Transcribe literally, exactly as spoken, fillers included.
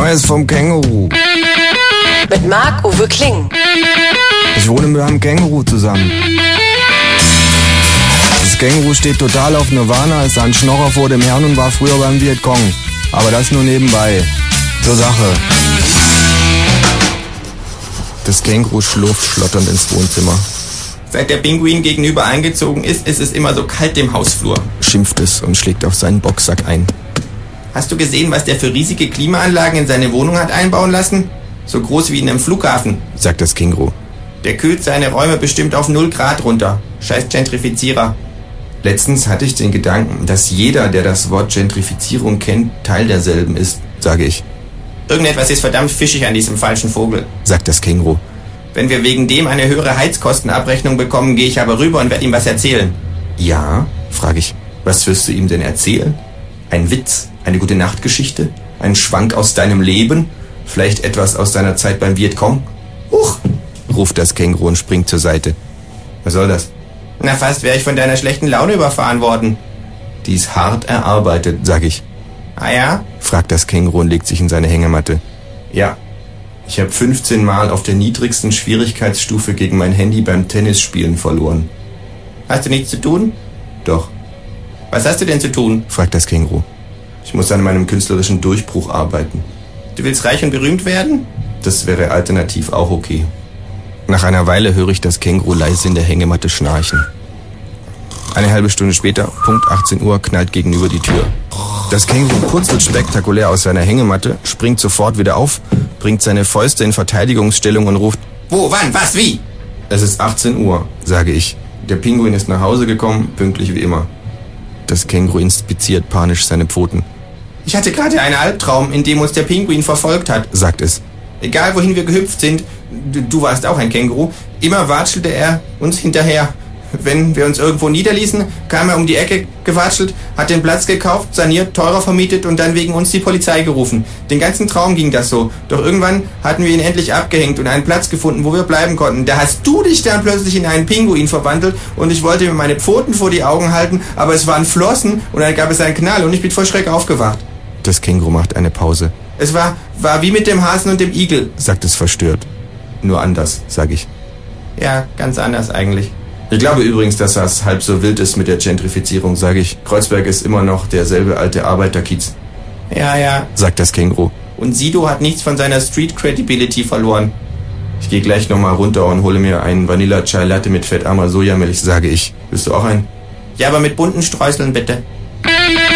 Neues vom Känguru. Mit Marc-Uwe Kling. Ich wohne mit einem Känguru zusammen. Das Känguru steht total auf Nirvana, ist ein Schnorrer vor dem Herrn und war früher beim Vietcong. Aber das nur nebenbei. Zur Sache. Das Känguru schlurft schlotternd ins Wohnzimmer. Seit der Pinguin gegenüber eingezogen ist, ist es immer so kalt im Hausflur, Schimpft es und schlägt auf seinen Boxsack ein. Hast du gesehen, was der für riesige Klimaanlagen in seine Wohnung hat einbauen lassen? So groß wie in einem Flughafen, sagt das Känguru. Der kühlt seine Räume bestimmt auf null Grad runter. Scheiß Gentrifizierer. Letztens hatte ich den Gedanken, dass jeder, der das Wort Gentrifizierung kennt, Teil derselben ist, sage ich. Irgendetwas ist verdammt fischig an diesem falschen Vogel, sagt das Känguru. Wenn wir wegen dem eine höhere Heizkostenabrechnung bekommen, gehe ich aber rüber und werde ihm was erzählen. Ja, frage ich. Was wirst du ihm denn erzählen? Ein Witz? Eine gute Nachtgeschichte? Ein Schwank aus deinem Leben? Vielleicht etwas aus deiner Zeit beim Vietcong? Huch, ruft das Känguru und springt zur Seite. Was soll das? Na, fast wäre ich von deiner schlechten Laune überfahren worden. Die ist hart erarbeitet, sag ich. Ah ja? Fragt das Känguru und legt sich in seine Hängematte. Ja. Ich habe fünfzehn Mal auf der niedrigsten Schwierigkeitsstufe gegen mein Handy beim Tennisspielen verloren. Hast du nichts zu tun? Doch. Was hast du denn zu tun? Fragt das Känguru. Ich muss an meinem künstlerischen Durchbruch arbeiten. Du willst reich und berühmt werden? Das wäre alternativ auch okay. Nach einer Weile höre ich das Känguru leise in der Hängematte schnarchen. Eine halbe Stunde später, Punkt achtzehn Uhr, knallt gegenüber die Tür. Das Känguru purzelt spektakulär aus seiner Hängematte, springt sofort wieder auf, bringt seine Fäuste in Verteidigungsstellung und ruft: Wo, wann, was, wie? Es ist achtzehn Uhr, sage ich. Der Pinguin ist nach Hause gekommen, pünktlich wie immer. Das Känguru inspiziert panisch seine Pfoten. Ich hatte gerade einen Albtraum, in dem uns der Pinguin verfolgt hat, sagt es. Egal wohin wir gehüpft sind, du, du warst auch ein Känguru, immer watschelte er uns hinterher. Wenn wir uns irgendwo niederließen, kam er um die Ecke gewatschelt, hat den Platz gekauft, saniert, teurer vermietet und dann wegen uns die Polizei gerufen. Den ganzen Traum ging das so. Doch irgendwann hatten wir ihn endlich abgehängt und einen Platz gefunden, wo wir bleiben konnten. Da hast du dich dann plötzlich in einen Pinguin verwandelt und ich wollte mir meine Pfoten vor die Augen halten, aber es waren Flossen und dann gab es einen Knall und ich bin vor Schreck aufgewacht. Das Känguru macht eine Pause. Es war, war wie mit dem Hasen und dem Igel, sagt es verstört. Nur anders, sage ich. Ja, ganz anders eigentlich. Ich glaube übrigens, dass das halb so wild ist mit der Gentrifizierung, sage ich. Kreuzberg ist immer noch derselbe alte Arbeiterkiez. Ja, ja, sagt das Känguru. Und Sido hat nichts von seiner Street Credibility verloren. Ich gehe gleich nochmal runter und hole mir einen Vanilla Chai Latte mit fettarmer Sojamilch, sage ich. Willst du auch einen? Ja, aber mit bunten Streuseln bitte.